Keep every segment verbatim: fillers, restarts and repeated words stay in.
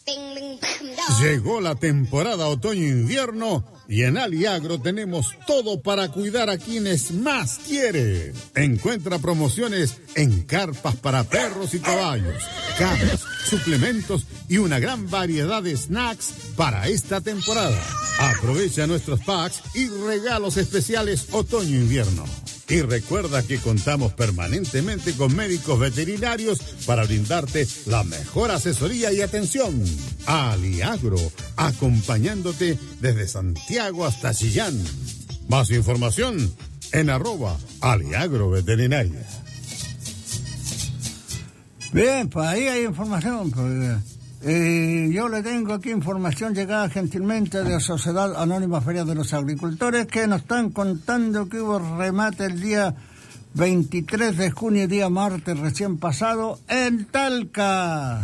Llegó la temporada otoño-invierno y en Aliagro tenemos todo para cuidar a quienes más quiere. Encuentra promociones en carpas para perros y caballos, camas, suplementos y una gran variedad de snacks para esta temporada. Aprovecha nuestros packs y regalos especiales otoño-invierno. Y recuerda que contamos permanentemente con médicos veterinarios para brindarte la mejor asesoría y atención. Aliagro, acompañándote desde Santiago hasta Chillán. Más información en arroba Aliagro Veterinaria. Bien, pues ahí hay información. Pues, eh, yo le tengo aquí información llegada gentilmente de la Sociedad Anónima Feria de los Agricultores, que nos están contando que hubo remate el día veintitrés de junio, día martes recién pasado, en Talca.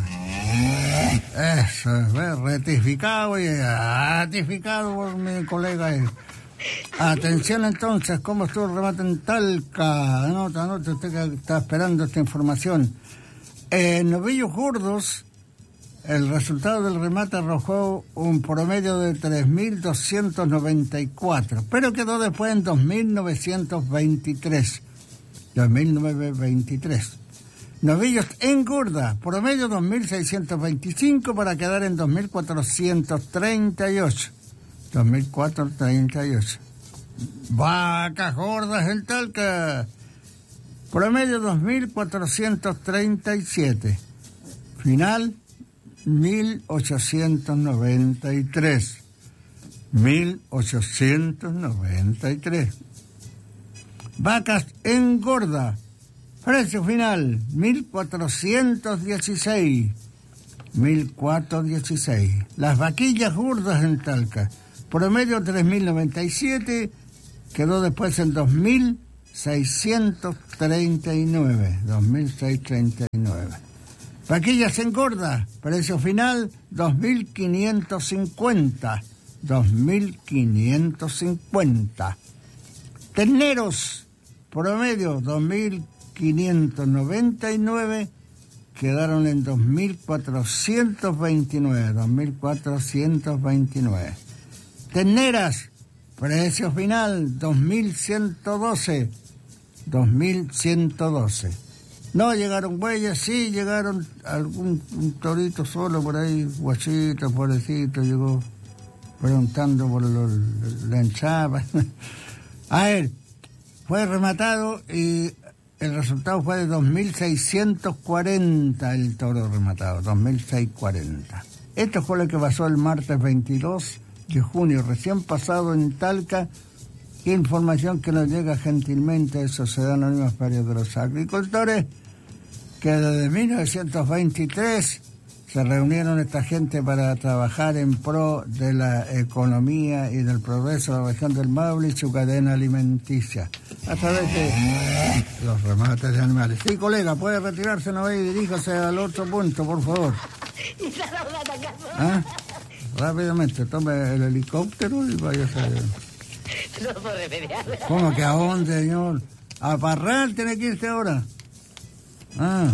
Eso es, ¿ves? Ratificado y ratificado por mi colega. Atención entonces, ¿cómo estuvo el remate en Talca? Anota, anota, usted que está esperando esta información. En novillos gordos, el resultado del remate arrojó un promedio de tres mil doscientos noventa y cuatro, pero quedó después en dos mil novecientos veintitrés. dos mil novecientos veintitrés. Novillos en gorda, promedio dos mil seiscientos veinticinco para quedar en dos mil cuatrocientos treinta y ocho. dos mil cuatrocientos treinta y ocho. Vacas gordas en Talca, promedio dos mil cuatrocientos treinta y siete. Final mil ochocientos noventa y tres. mil ochocientos noventa y tres. Vacas en gorda, precio final mil cuatrocientos dieciséis. mil cuatrocientos dieciséis. Las vaquillas gordas en Talca, promedio tres mil noventa y siete, quedó después en dos mil seiscientos treinta y nueve. dos mil seiscientos treinta y nueve. Vaquillas en gorda, precio final dos mil quinientos cincuenta. dos mil quinientos cincuenta. Terneros, promedio dos mil quinientos noventa y nueve, quedaron en dos mil cuatrocientos veintinueve. dos mil cuatrocientos veintinueve. Terneras, precio final dos mil ciento doce. dos mil ciento doce. No llegaron bueyes, sí llegaron algún un torito solo por ahí, guachito, pobrecito, llegó preguntando por los, la hinchada. A ver, fue rematado y el resultado fue de dos mil seiscientos cuarenta el toro rematado, dos mil seiscientos cuarenta. Esto fue lo que pasó el martes veintidós de junio, recién pasado en Talca. Información que nos llega gentilmente de Sociedad Anónima Feria de los Agricultores, que desde mil novecientos veintitrés se reunieron esta gente para trabajar en pro de la economía y del progreso de la región del Maule y su cadena alimenticia, a través de los remates de animales. Sí, colega, puede retirarse, no ve, y diríjase al otro punto, por favor. ¿Ah? Rápidamente, tome el helicóptero y vaya a... No puede pelear. ¿Cómo que a dónde, señor? A Parral tiene que irse ahora. Ah.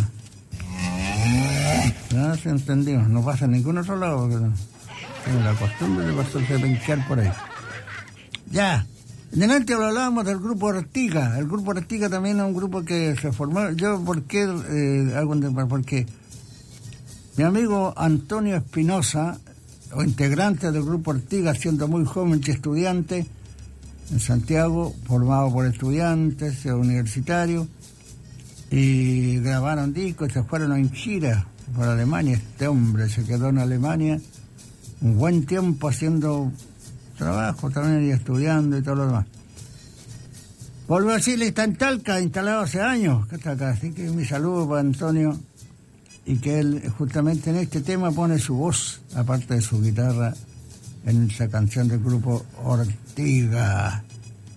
Ya se entendió. No pasa en ningún otro lado. Pero tengo la costumbre de pasarse a penquear por ahí. Ya. Delante hablábamos del grupo Ortiga. El grupo Ortiga también es un grupo que se formó. Yo, ¿por qué? Eh, hago un... Porque mi amigo Antonio Espinosa, o integrante del grupo Ortiga, siendo muy joven y estudiante, en Santiago, formado por estudiantes universitarios, y grabaron discos y se fueron en gira por Alemania. Este hombre se quedó en Alemania un buen tiempo haciendo trabajo también y estudiando y todo lo demás. Volvió a Chile, está en Talca, instalado hace años, que está acá. Así que mi saludo para Antonio, y que él justamente en este tema pone su voz, aparte de su guitarra, en esa canción del grupo Ortiga.